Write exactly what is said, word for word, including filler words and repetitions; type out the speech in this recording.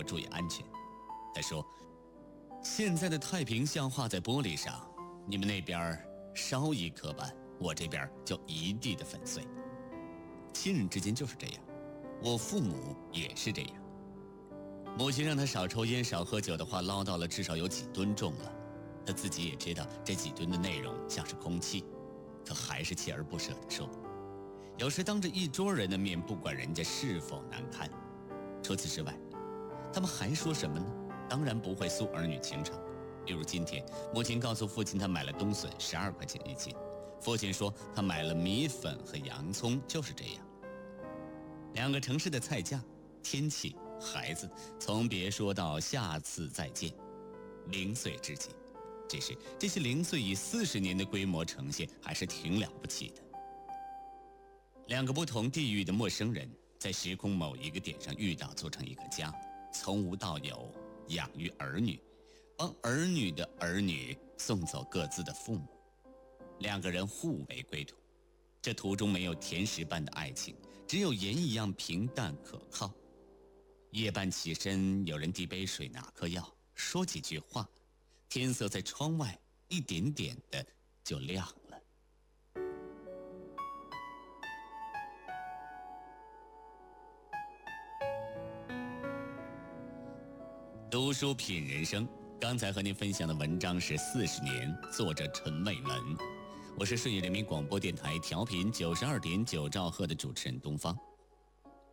注意安全。他说，现在的太平像画在玻璃上，你们那边烧一颗半，我这边就一地的粉碎。亲人之间就是这样，我父母也是这样。母亲让他少抽烟少喝酒的话唠叨了至少有几吨重了，他自己也知道这几吨的内容像是空气，可还是锲而不舍地说。有时当着一桌人的面，不管人家是否难堪。除此之外，他们还说什么呢？当然不会诉儿女情长。比如今天，母亲告诉父亲她买了冬笋十二块钱一斤，父亲说他买了米粉和洋葱，就是这样。两个城市的菜价、天气、孩子，从别说到下次再见，零碎至极。只是这些零碎以四十年的规模呈现，还是挺了不起的。两个不同地域的陌生人，在时空某一个点上遇到，组成一个家，从无到有，养育儿女，帮儿女的儿女送走各自的父母，两个人互为归途。这途中没有甜食般的爱情，只有盐一样平淡可靠。夜半起身，有人递杯水，拿颗药，说几句话，天色在窗外一点点的就亮了。读书品人生，刚才和您分享的文章是《四十年》，作者陈卫文。我是顺义人民广播电台调频九十二点九兆赫的主持人东方。